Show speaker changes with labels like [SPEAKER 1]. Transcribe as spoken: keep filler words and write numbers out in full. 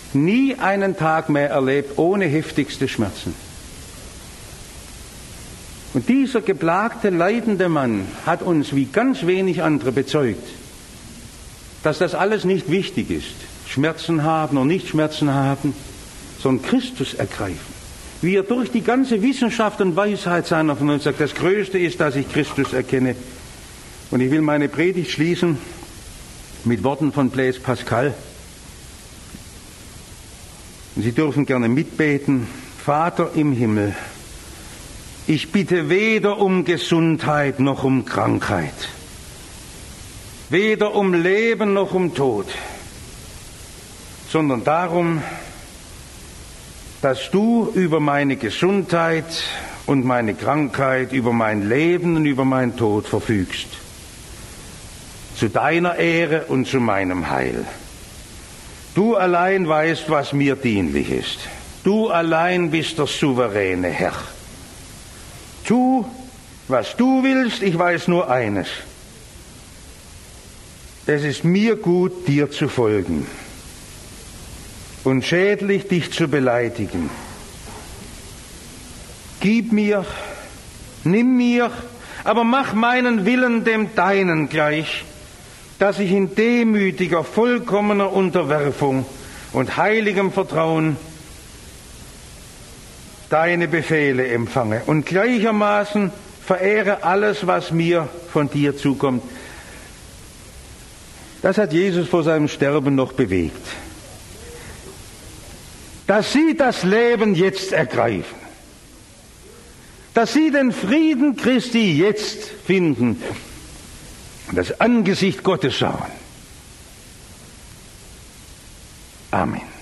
[SPEAKER 1] nie einen Tag mehr erlebt ohne heftigste Schmerzen. Und dieser geplagte, leidende Mann hat uns wie ganz wenig andere bezeugt, dass das alles nicht wichtig ist. Schmerzen haben oder nicht Schmerzen haben, sondern Christus ergreifen. Wie er durch die ganze Wissenschaft und Weisheit seiner von uns sagt, das Größte ist, dass ich Christus erkenne. Und ich will meine Predigt schließen mit Worten von Blaise Pascal. Und Sie dürfen gerne mitbeten. Vater im Himmel, ich bitte weder um Gesundheit noch um Krankheit, weder um Leben noch um Tod, sondern darum, dass du über meine Gesundheit und meine Krankheit, über mein Leben und über meinen Tod verfügst. Zu deiner Ehre und zu meinem Heil. Du allein weißt, was mir dienlich ist. Du allein bist der souveräne Herr. Tu, was du willst, ich weiß nur eines. Es ist mir gut, dir zu folgen und schädlich, dich zu beleidigen. Gib mir, nimm mir, aber mach meinen Willen dem Deinen gleich, dass ich in demütiger, vollkommener Unterwerfung und heiligem Vertrauen deine Befehle empfange und gleichermaßen verehre alles, was mir von dir zukommt. Das hat Jesus vor seinem Sterben noch bewegt. Dass sie das Leben jetzt ergreifen. Dass sie den Frieden Christi jetzt finden und das Angesicht Gottes schauen. Amen.